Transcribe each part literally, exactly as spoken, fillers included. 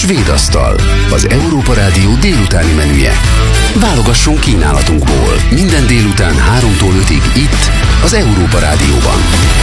Svéd asztal, az Európa Rádió délutáni menüje. Válogasson kínálatunkból minden délután háromtól ötig itt, az Európa Rádióban.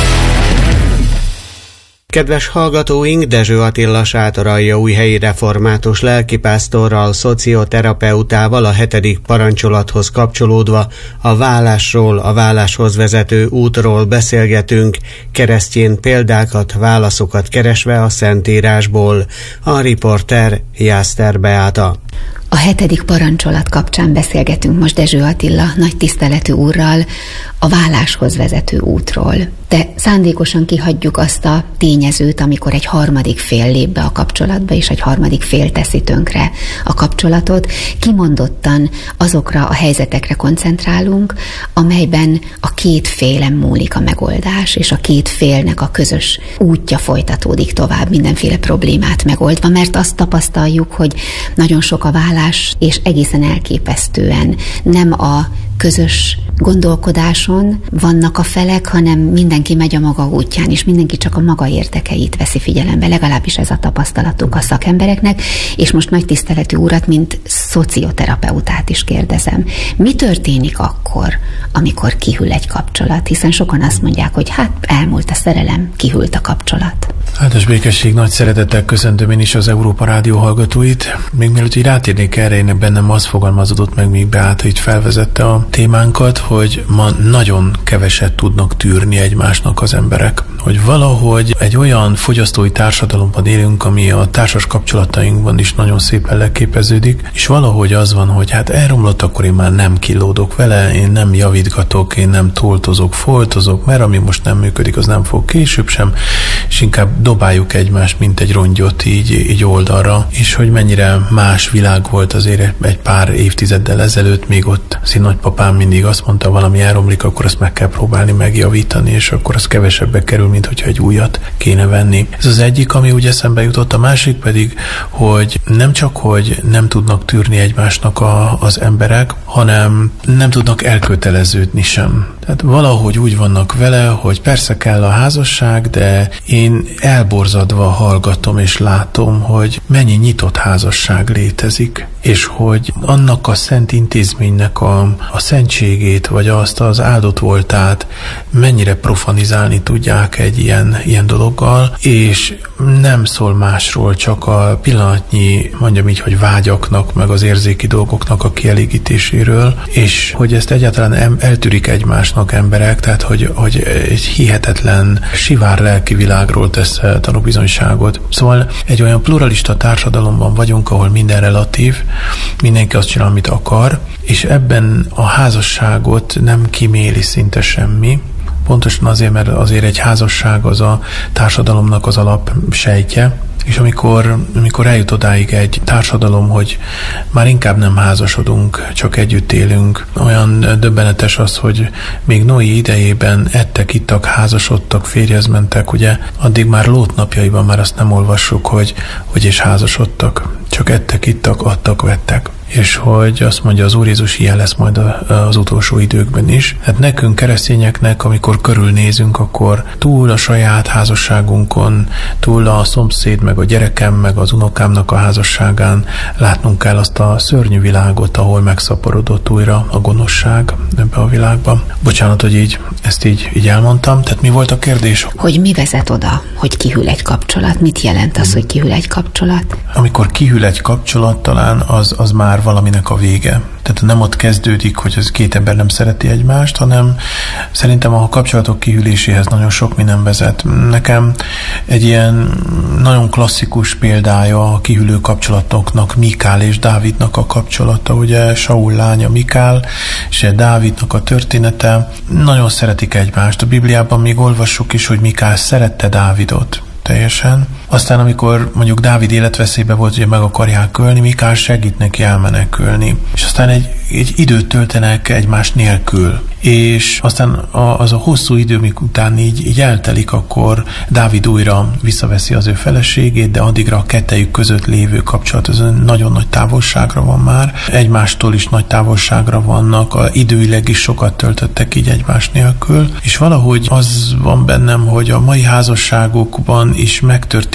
Kedves hallgatóink, Dezső Attila Sátoraljaújhelyi református lelkipásztorral, szocioterapeutával a hetedik parancsolathoz kapcsolódva a vállásról, a válláshoz vezető útról beszélgetünk, keresztjén példákat, válaszokat keresve a Szentírásból. A riporter Jászter Beáta. A hetedik parancsolat kapcsán beszélgetünk most Dezső Attila nagy tiszteletű úrral a válláshoz vezető útról. De szándékosan kihagyjuk azt a tényezőt, amikor egy harmadik fél lép be a kapcsolatba, és egy harmadik fél teszi tönkre a kapcsolatot. Kimondottan azokra a helyzetekre koncentrálunk, amelyben a két félen múlik a megoldás, és a két félnek a közös útja folytatódik tovább, mindenféle problémát megoldva, mert azt tapasztaljuk, hogy nagyon sok a vállás, és egészen elképesztően nem a közös gondolkodáson vannak a felek, hanem mindenki megy a maga útján, és mindenki csak a maga érdekeit veszi figyelembe. Legalábbis ez a tapasztalatuk a szakembereknek, és most nagy tiszteletű urat, mint szocioterapeutát is kérdezem. Mi történik akkor, amikor kihűl egy kapcsolat? Hiszen sokan azt mondják, hogy hát elmúlt a szerelem, kihűlt a kapcsolat. Áldás békesség, nagy szeretettel köszöntöm én is az Európa Rádió hallgatóit. Még mielőtt így rátérnék erre, én bennem az fogalmazódott meg, még Beáta itt felvezette a témánkat, hogy ma nagyon keveset tudnak tűrni egymásnak az emberek. Hogy valahogy egy olyan fogyasztói társadalomban élünk, ami a társas kapcsolatainkban is nagyon szépen leképeződik, és valahogy az van, hogy hát elromlott, akkor én már nem kilódok vele, én nem javítgatok, én nem toltozok, foltozok, mert ami most nem működik, az nem fog később sem, és inkább dobáljuk egymást, mint egy rongyot így, így oldalra, és hogy mennyire más világ volt azért egy pár évtizeddel ezelőtt, még ott az én nagypapám mindig azt mondta, valami elromlik, akkor azt meg kell próbálni megjavítani, és akkor az kevesebbe kerül, mint hogyha egy újat kéne venni. Ez az egyik, ami úgy eszembe jutott, a másik pedig, hogy nem csak, hogy nem tudnak tűrni egymásnak a, az emberek, hanem nem tudnak elköteleződni sem. Tehát valahogy úgy vannak vele, hogy persze kell a házasság, de én elborzadva hallgatom és látom, hogy mennyi nyitott házasság létezik, és hogy annak a szent intézménynek a, a szentségét, vagy azt az áldott voltát mennyire profanizálni tudják egy ilyen, ilyen dologgal, és nem szól másról, csak a pillanatnyi, mondjam így, hogy vágyaknak, meg az érzéki dolgoknak a kielégítéséről, és hogy ezt egyáltalán eltűrik egymásnak emberek, tehát hogy, hogy egy hihetetlen sivár lelki világról tesz tanúbizonyságot. Szóval egy olyan pluralista társadalomban vagyunk, ahol minden relatív, mindenki azt csinál, amit akar, és ebben a házasságot nem kiméli szinte semmi. Pontosan azért, mert azért egy házasság az a társadalomnak az alap sejtje, és amikor, amikor eljut odáig egy társadalom, hogy már inkább nem házasodunk, csak együtt élünk, olyan döbbenetes az, hogy még Noé idejében ettek, ittak, házasodtak, férjhez mentek, ugye addig már Lót napjaiban már azt nem olvassuk, hogy, hogy és házasodtak, csak ettek, ittak, adtak, vettek. És hogy azt mondja az Úr Jézus, ilyen lesz majd az utolsó időkben is. Hát nekünk keresztényeknek, amikor körülnézünk, akkor túl a saját házasságunkon, túl a szomszéd, meg a gyerekem, meg az unokámnak a házasságán látnunk kell azt a szörnyű világot, ahol megszaporodott újra a gonoszság ebbe a világba. Bocsánat, hogy így ezt így, így elmondtam. Tehát mi volt a kérdés? Hogy mi vezet oda, hogy kihűl egy kapcsolat? Mit jelent az, hogy kihűl egy kapcsolat? Amikor kihűl egy kapcsolat, talán az, az már valaminek a vége. Tehát nem ott kezdődik, hogy az két ember nem szereti egymást, hanem szerintem a kapcsolatok kihűléséhez nagyon sok minden vezet. Nekem egy ilyen nagyon klasszikus példája a kihűlő kapcsolatoknak Mikál és Dávidnak a kapcsolata, ugye Saul lánya Mikál, és Dávidnak a története. Nagyon szeretik egymást. A Bibliában még olvassuk is, hogy Mikál szerette Dávidot teljesen. Aztán, amikor mondjuk Dávid életveszélybe volt, ugye meg akarják ölni, Mikál segít neki elmenekülni. És aztán egy, egy időt töltenek egymás nélkül. És aztán az a hosszú idő, után így, így eltelik, akkor Dávid újra visszaveszi az ő feleségét, de addigra a kettejük között lévő kapcsolat az nagyon nagy távolságra van már. Egymástól is nagy távolságra vannak, a időileg is sokat töltöttek így egymás nélkül. És valahogy az van bennem, hogy a mai házasságokban is megtörténik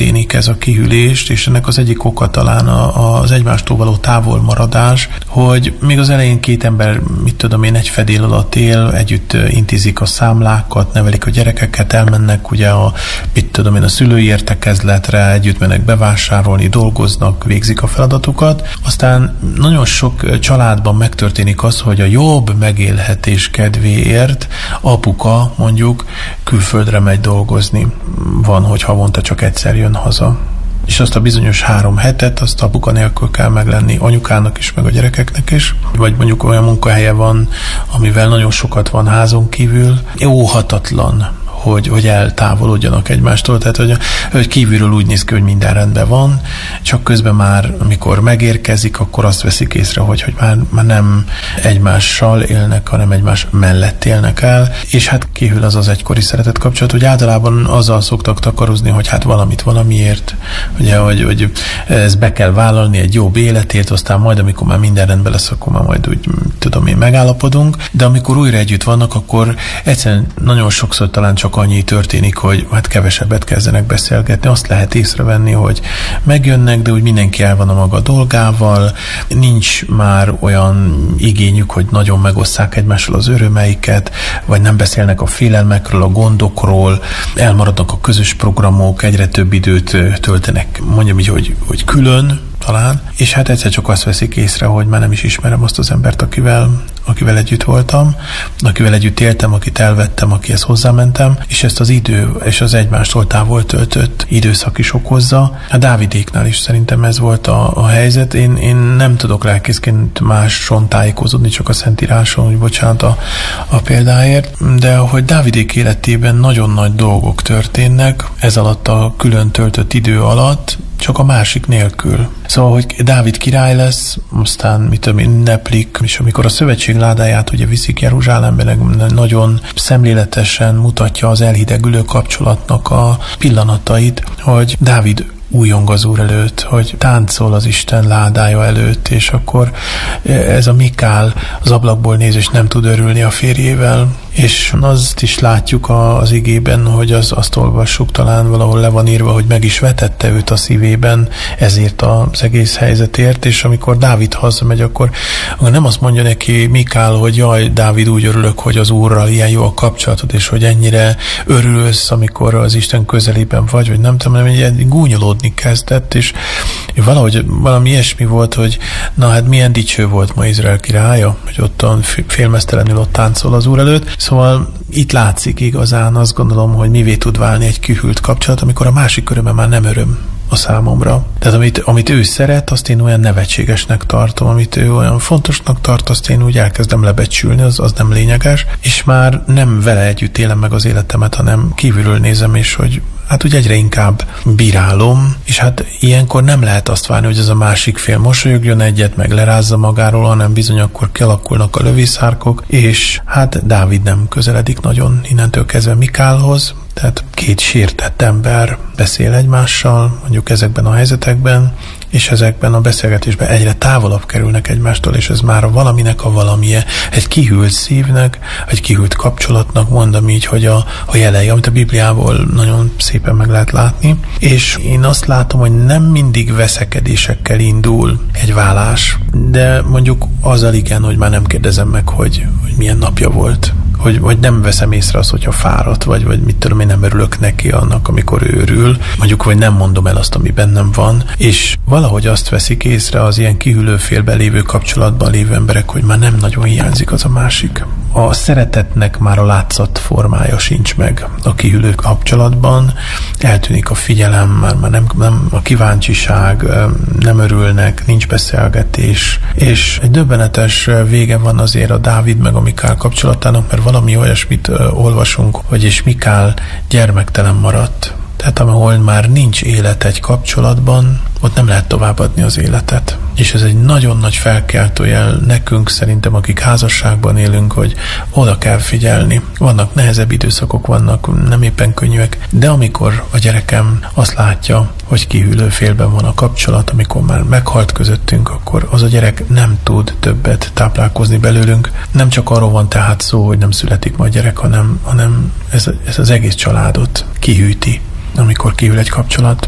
történik ez a kihűlést, és ennek az egyik oka talán az egymástól való távolmaradás, hogy még az elején két ember, mit tudom én, egy fedél alatt él, együtt intézik a számlákat, nevelik a gyerekeket, elmennek ugye a, mit tudom én, a szülői értekezletre, együtt mennek bevásárolni, dolgoznak, végzik a feladatukat. Aztán nagyon sok családban megtörténik az, hogy a jobb megélhetés kedvéért apuka mondjuk külföldre megy dolgozni. Van, hogy havonta csak egyszer jön haza. És azt a bizonyos három hetet, azt apuka nélkül kell meglenni anyukának is, meg a gyerekeknek is. Vagy mondjuk olyan munkahelye van, amivel nagyon sokat van házon kívül. Óhatatlan, hogy, hogy eltávolodjanak egymástól, tehát hogy, hogy kívülről úgy néz ki, hogy minden rendben van, csak közben már, amikor megérkezik, akkor azt veszik észre, hogy, hogy már, már nem egymással élnek, hanem egymás mellett élnek el, és hát kihűl az az egykori szeretet kapcsolat, hogy általában azzal szoktak takarozni, hogy hát valamit valamiért, ugye, hogy, hogy ezt be kell vállalni egy jobb életért, aztán majd, amikor már minden rendben lesz, akkor már majd úgy, tudom én, megállapodunk, de amikor újra együtt vannak, akkor egyszerűen nagyon sokszor talán csak annyi történik, hogy hát kevesebbet kezdenek beszélgetni. Azt lehet észrevenni, hogy megjönnek, de úgy mindenki el van a maga dolgával, nincs már olyan igényük, hogy nagyon megosszák egymással az örömeiket, vagy nem beszélnek a félelmekről, a gondokról, elmaradnak a közös programok, egyre több időt töltenek, mondjam így, hogy, hogy külön, talán, és hát egyszer csak azt veszik észre, hogy már nem is ismerem azt az embert, akivel, akivel együtt voltam, akivel együtt éltem, akit elvettem, akihez hozzámentem, és ezt az idő és az egymástól távol töltött időszak is okozza. A Dávidéknál is szerintem ez volt a, a helyzet. Én, én nem tudok lelkészként máson tájékozódni, csak a Szentíráson, hogy bocsánat a, a példáért, de hogy Dávidék életében nagyon nagy dolgok történnek, ez alatt a külön töltött idő alatt, csak a másik nélkül. Szóval, hogy Dávid király lesz, aztán mit tudom, ünneplik, és amikor a szövetség ládáját ugye viszik Jeruzsálembe, nagyon szemléletesen mutatja az elhidegülő kapcsolatnak a pillanatait, hogy Dávid újjong az Úr előtt, hogy táncol az Isten ládája előtt, és akkor ez a Mikál az ablakból néz, és nem tud örülni a férjével, és azt is látjuk az igében, hogy az, azt olvassuk, talán valahol le van írva, hogy meg is vetette őt a szívében ezért az egész helyzetért, és amikor Dávid hazamegy, akkor, akkor nem azt mondja neki Mikál, hogy jaj, Dávid, úgy örülök, hogy az Úrral ilyen jó a kapcsolatod, és hogy ennyire örülsz, amikor az Isten közelében vagy, vagy nem tudom, hogy gúnyolódni kezdett, és valahogy valami ilyesmi volt, hogy na hát milyen dicső volt ma Izrael királya, hogy ottan félmeztelenül ott táncol az Úr előtt. Szóval itt látszik igazán, azt gondolom, hogy mivé tud válni egy kihűlt kapcsolat, amikor a másik öröme már nem öröm a számomra. Tehát amit, amit ő szeret, azt én olyan nevetségesnek tartom, amit ő olyan fontosnak tart, azt én úgy elkezdem lebecsülni, az, az nem lényeges, és már nem vele együtt élem meg az életemet, hanem kívülről nézem, és hogy hát úgy egyre inkább bírálom, és hát ilyenkor nem lehet azt várni, hogy ez a másik fél mosolyogjon egyet, meg lerázza magáról, hanem bizony akkor kialakulnak a lövészárkok, és hát Dávid nem közeledik nagyon innentől kezdve Mikálhoz, tehát két sértett ember beszél egymással, mondjuk ezekben a helyzetekben, és ezekben a beszélgetésben egyre távolabb kerülnek egymástól, és ez már valaminek a valamije, egy kihűlt szívnek, egy kihűlt kapcsolatnak, mondom így, hogy a, a jelei, amit a Bibliából nagyon szépen meg lehet látni, és én azt látom, hogy nem mindig veszekedésekkel indul egy válás, de mondjuk azzal igen, hogy már nem kérdezem meg, hogy, hogy milyen napja volt, hogy, hogy nem veszem észre azt, hogyha fáradt, vagy, vagy mit tudom, én nem örülök neki annak, amikor ő örül, mondjuk, hogy nem mondom el azt, ami bennem van, és valahogy azt veszik észre az ilyen kihűlő félben lévő kapcsolatban lévő emberek, hogy már nem nagyon hiányzik az a másik. A szeretetnek már a látszat formája sincs meg a kihűlő kapcsolatban, eltűnik a figyelem, már, már nem, nem a kíváncsiság, nem örülnek, nincs beszélgetés, és egy döbbenetes vége van azért a Dávid meg a Mikál kapcsolatának, mert valami olyasmit olvasunk, hogy és Mikál gyermektelen maradt. Tehát ahol már nincs élet egy kapcsolatban, ott nem lehet továbbadni az életet. És ez egy nagyon nagy felkeltőjel nekünk, szerintem, akik házasságban élünk, hogy oda kell figyelni. Vannak nehezebb időszakok, vannak nem éppen könnyűek, de amikor a gyerekem azt látja, hogy kihűlő félben van a kapcsolat, amikor már meghalt közöttünk, akkor az a gyerek nem tud többet táplálkozni belőlünk. Nem csak arról van tehát szó, hogy nem születik majd gyerek, hanem, hanem ez, ez az egész családot kihűti, amikor kihűl egy kapcsolat.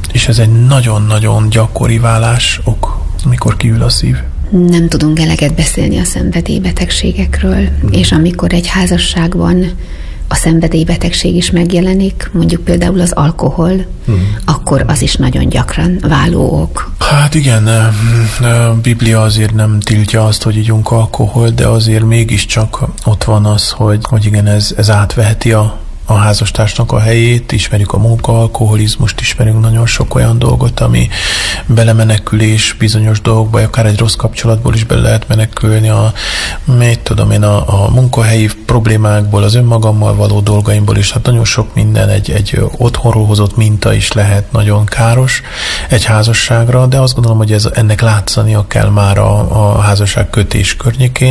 És ez egy nagyon-nagyon gyakori válás ok, amikor kiül a szív. Nem tudunk eleget beszélni a szenvedélybetegségekről, mm. és amikor egy házasságban a szenvedélybetegség is megjelenik, mondjuk például az alkohol, mm. akkor az is nagyon gyakran váló ok. Hát igen, a Biblia azért nem tiltja azt, hogy ígyunk alkohol, de azért mégiscsak ott van az, hogy, hogy igen, ez, ez átveheti a a házastársnak a helyét, ismerjük a munkaalkoholizmust, ismerjük nagyon sok olyan dolgot, ami belemenekülés bizonyos dolgokba, akár egy rossz kapcsolatból is bele lehet menekülni, a, mit tudom én, a, a munkahelyi problémákból, az önmagammal való dolgaimból is, hát nagyon sok minden, egy, egy otthonról hozott minta is lehet nagyon káros egy házasságra, de azt gondolom, hogy ez, ennek látszania kell már a, a házasság kötés környékén.